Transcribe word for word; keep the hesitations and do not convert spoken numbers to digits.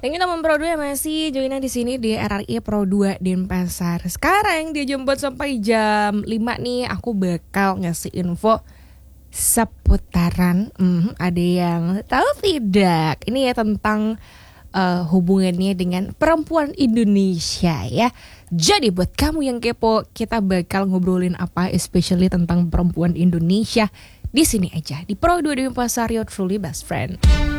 Yang kita Pro dua masih joinan di sini di R R I Pro dua Denpasar. Sekarang dia jemput sampai jam lima nih. Aku bakal ngasih info seputaran hmm, ada yang tahu tidak? Ini ya tentang uh, hubungannya dengan perempuan Indonesia ya. Jadi buat kamu yang kepo, kita bakal ngobrolin apa especially tentang perempuan Indonesia di sini aja di Pro dua Denpasar, your truly best friend.